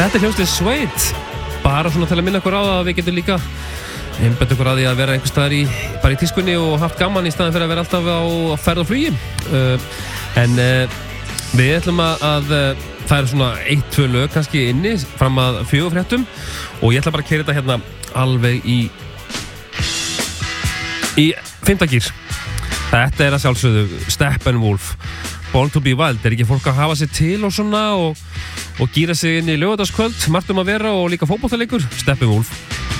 Þetta hljómsveit Sveit, bara svona til að minna okkur á það að við getum líka einbett okkur að því að vera einhvers staðar bara í tískunni og haft gaman í staðin fyrir að vera alltaf á ferð og flugi. En við ætlum að það er svona 1-2 lög kannski inni fram að 4 fréttum og ég ætla bara að keyra þetta hérna alveg í 5. gír. Þetta er að sjálfsögðu Steppenwolf, Born to be Wild. Er ekki fólk að hafa sig til og svona og gíra sig inn í laugardagskvöld, margt að vera og líka fótboltaleikur? Steppenwolf.